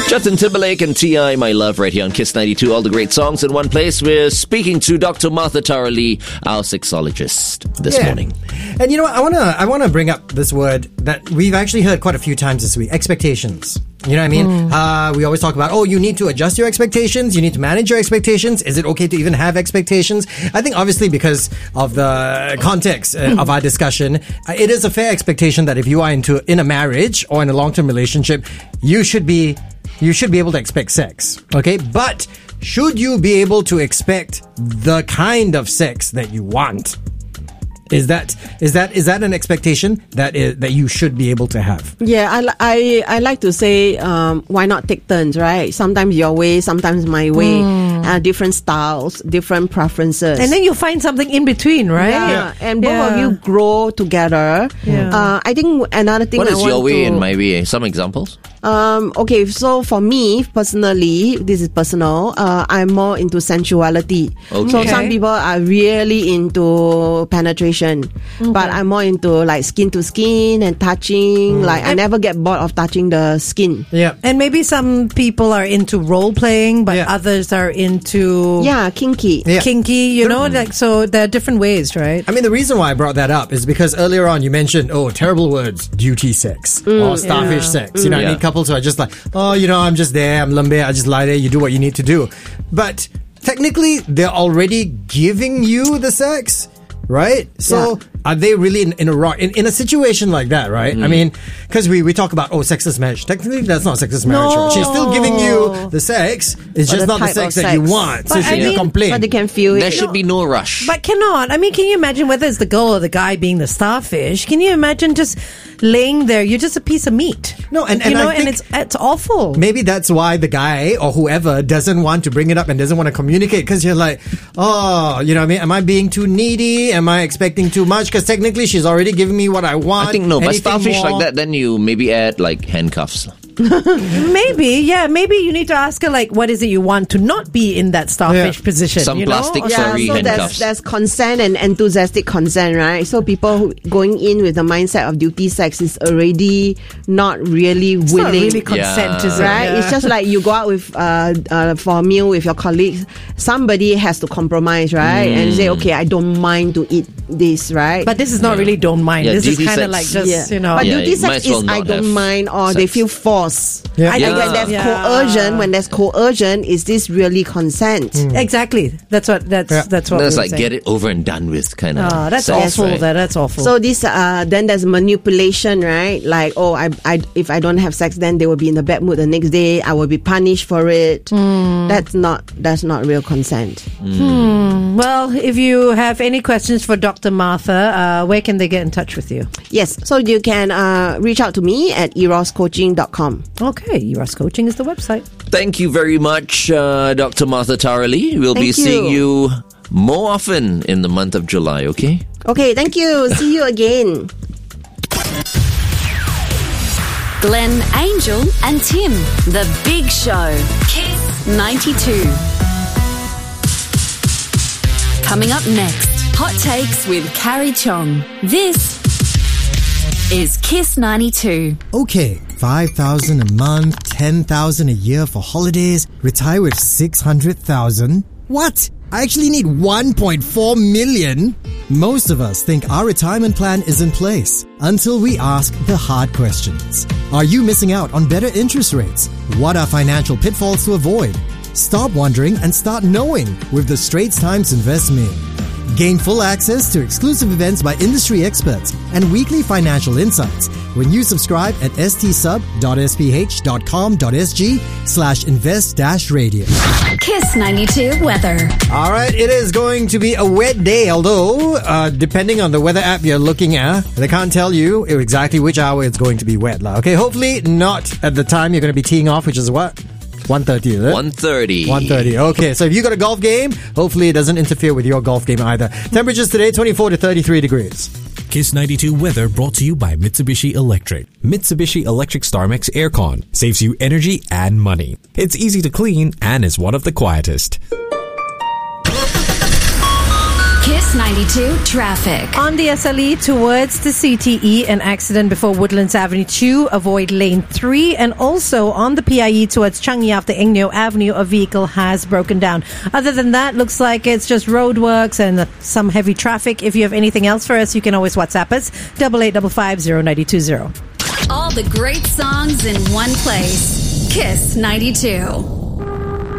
Justin Timberlake and T.I., My Love, right here on Kiss 92. All the great songs in one place. We're speaking to Dr. Martha Tara Lee, our sexologist, this morning. And you know what? I want to bring up this word that we've actually heard quite a few times this week. Expectations. You know what I mean? We always talk about, you need to adjust your expectations. You need to manage your expectations. Is it okay to even have expectations? I think obviously because of the context of our discussion, it is a fair expectation that if you are in a marriage or in a long-term relationship, you should be able to expect sex. Okay? But should you be able to expect the kind of sex that you want? Is that an expectation that you should be able to have? Yeah, I like to say, why not take turns, right? Sometimes your way, sometimes my way. Different styles, different preferences. And then you find something in between, right? Yeah. And both of you grow together. Yeah. I think another thing What is your way and my way? Some examples? Okay, so for me, personally, this is personal, I'm more into sensuality. Okay. So some people are really into penetration, but I'm more into like skin to skin and touching. Like I never get bored of touching the skin. Yeah. And maybe some people are into role playing, but others are into kinky. Yeah. kinky, you know, like, so there are different ways, right? I mean, the reason why I brought that up is because earlier on you mentioned, terrible words, duty sex or starfish sex. You know, I mean, couples who are just like, I'm just there, I'm lambe, I just lie there, you do what you need to do. But technically, they're already giving you the sex, right? So are they really in a situation like that, right? I mean, because we talk about, sexless marriage. Technically, that's not sexless marriage. No. Right? She's still giving you the sex. It's just not the sex that you want. So she can complain. But they can feel it. There should be no rush. But can you imagine whether it's the girl or the guy being the starfish? Can you imagine just laying there? You're just a piece of meat. No, and I think it's awful. Maybe that's why the guy or whoever doesn't want to bring it up and doesn't want to communicate, because you're like, you know what I mean? Am I being too needy? Am I expecting too much? Because technically she's already giving me what I want. I think no, but Anything starfish more? like that, then you maybe add like handcuffs. Maybe you need to ask her, like, what is it you want to not be in that starfish position? Some you plastic know? furry so handcuffs. there's consent and enthusiastic consent, right? So people who going in with the mindset of duty sex is already not really It's willing. not really consent, is it? Right? Yeah. It's just like you go out with for a meal with your colleagues. Somebody has to compromise, right? And say, okay, I don't mind to eat this, right? But this is not really don't mind. Yeah, this is duty kind of sex. like just, you know. But Yeah, duty you sex might as well is not I don't have mind, or they sex. feel force. Yeah. I think Yeah. when there's coercion, is this really consent? Exactly. That's what That's we're like saying. get it over and done with kind of. That's sex, awful. right? That's awful. So this then there's manipulation, right? Like, I if I don't have sex, then they will be in a bad mood the next day. I will be punished for it. That's not real consent. Well, if you have any questions for Dr. Martha, where can they get in touch with you? Yes, so you can reach out to me at eroscoaching.com. Okay, Eros Coaching is the website. Thank you very much, Dr. Martha Tara Lee. We'll be Thank you. seeing you more often in the month of July, okay? Okay, thank you. See you again. Glenn, Angel and Tim. The Big Show. Kiss 92. Coming up next, Hot Takes with Carrie Chong. This is Kiss 92. Okay, 5,000 a month, 10,000 a year for holidays, retire with 600,000. What? I actually need 1.4 million? Most of us think our retirement plan is in place until we ask the hard questions. Are you missing out on better interest rates? What are financial pitfalls to avoid? Stop wondering and start knowing with the Straits Times Invest Me. Gain full access to exclusive events by industry experts and weekly financial insights when you subscribe at stsub.sph.com.sg/invest-radio. Kiss 92 weather. All right, it is going to be a wet day, although depending on the weather app you're looking at, they can't tell you exactly which hour it's going to be wet. Okay, hopefully not at the time you're going to be teeing off, which is what? 1:30, is it? 1:30. 1:30. Okay, so if you got a golf game, hopefully it doesn't interfere with your golf game either. Temperatures today, 24 to 33 degrees. Kiss 92 weather brought to you by Mitsubishi Electric. Mitsubishi Electric StarMax Aircon saves you energy and money. It's easy to clean and is one of the quietest. Kiss Kiss 92 traffic. On the SLE towards the CTE, an accident before Woodlands Avenue 2, avoid lane 3. And also on the PIE towards Changi after Eng Neo Avenue, a vehicle has broken down. Other than that, looks like it's just roadworks and some heavy traffic. If you have anything else for us, you can always WhatsApp us, 88550920. All the great songs in one place. Kiss 92.